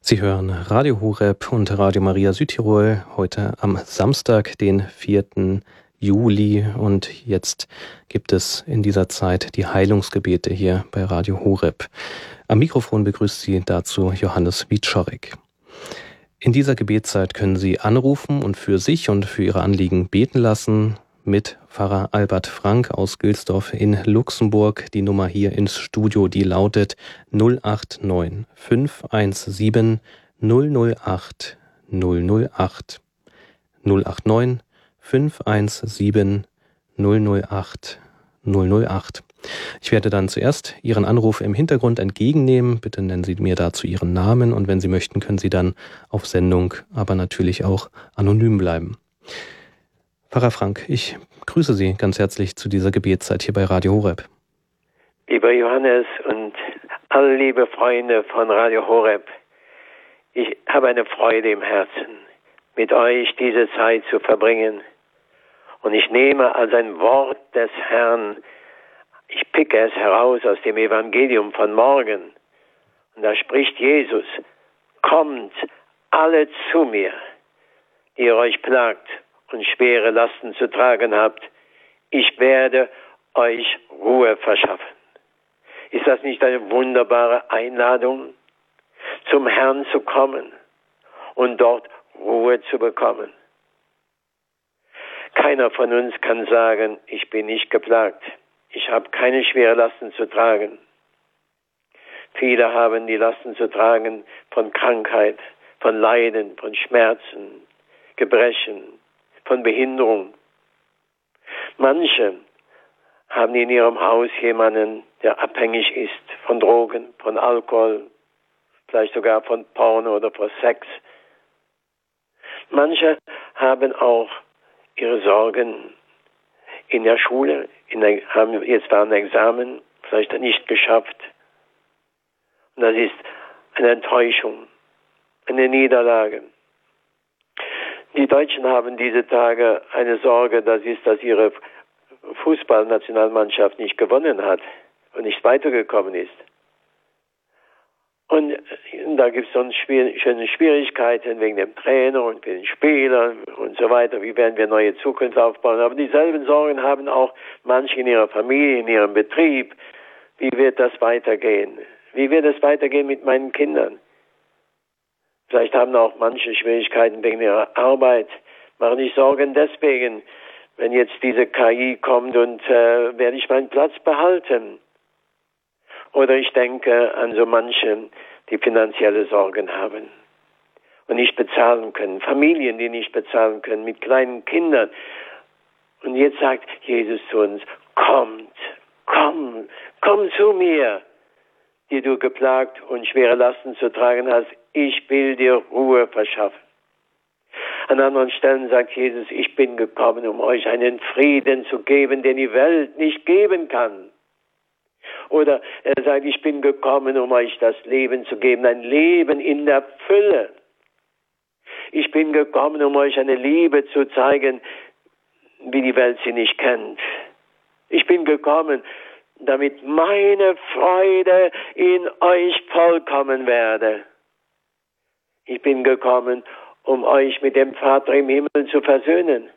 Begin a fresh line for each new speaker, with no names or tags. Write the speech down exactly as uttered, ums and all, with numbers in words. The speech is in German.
Sie hören Radio Horeb und Radio Maria Südtirol heute am Samstag, den vierten Juli. Und jetzt gibt es in dieser Zeit die Heilungsgebete hier bei Radio Horeb. Am Mikrofon begrüßt Sie dazu Johannes Wieczorek. In dieser Gebetszeit können Sie anrufen und für sich und für Ihre Anliegen beten lassen mit Pfarrer Albert Frank aus Gilsdorf in Luxemburg. Die Nummer hier ins Studio, die lautet null acht neun fünf eins sieben null null acht null null acht null acht neun fünf eins sieben null null acht null null acht. Ich werde dann zuerst Ihren Anruf im Hintergrund entgegennehmen. Bitte nennen Sie mir dazu Ihren Namen und wenn Sie möchten, können Sie dann auf Sendung, aber natürlich auch anonym bleiben. Pfarrer Frank, ich grüße Sie ganz herzlich zu dieser Gebetszeit hier bei Radio Horeb.
Lieber Johannes und alle liebe Freunde von Radio Horeb, ich habe eine Freude im Herzen, mit euch diese Zeit zu verbringen. Und ich nehme als ein Wort des Herrn, ich picke es heraus aus dem Evangelium von morgen. Und da spricht Jesus: Kommt alle zu mir, die ihr euch plagt und schwere Lasten zu tragen habt. Ich werde euch Ruhe verschaffen. Ist das nicht eine wunderbare Einladung, zum Herrn zu kommen und dort Ruhe zu bekommen? Keiner von uns kann sagen, ich bin nicht geplagt. Ich habe keine schweren Lasten zu tragen. Viele haben die Lasten zu tragen von Krankheit, von Leiden, von Schmerzen, Gebrechen, von Behinderung. Manche haben in ihrem Haus jemanden, der abhängig ist von Drogen, von Alkohol, vielleicht sogar von Porno oder von Sex. Manche haben auch ihre Sorgen in der Schule, in der, haben jetzt ein Examen vielleicht nicht geschafft. Und das ist eine Enttäuschung, eine Niederlage. Die Deutschen haben diese Tage eine Sorge, das ist, dass ihre Fußballnationalmannschaft nicht gewonnen hat und nicht weitergekommen ist. Und da gibt es dann schöne Schwierigkeiten wegen dem Trainer und den Spielern und so weiter. Wie werden wir neue Zukunft aufbauen? Aber dieselben Sorgen haben auch manche in ihrer Familie, in ihrem Betrieb. Wie wird das weitergehen? Wie wird es weitergehen mit meinen Kindern? Vielleicht haben auch manche Schwierigkeiten wegen ihrer Arbeit. Machen sich Sorgen deswegen, wenn jetzt diese K I kommt und äh, werde ich meinen Platz behalten? Oder ich denke an so manche, die finanzielle Sorgen haben und nicht bezahlen können. Familien, die nicht bezahlen können, mit kleinen Kindern. Und jetzt sagt Jesus zu uns: Kommt, komm, komm zu mir, die du geplagt und schwere Lasten zu tragen hast. Ich will dir Ruhe verschaffen. An anderen Stellen sagt Jesus: Ich bin gekommen, um euch einen Frieden zu geben, den die Welt nicht geben kann. Oder er sagt: Ich bin gekommen, um euch das Leben zu geben, ein Leben in der Fülle. Ich bin gekommen, um euch eine Liebe zu zeigen, wie die Welt sie nicht kennt. Ich bin gekommen, damit meine Freude in euch vollkommen werde. Ich bin gekommen, um euch mit dem Vater im Himmel zu versöhnen.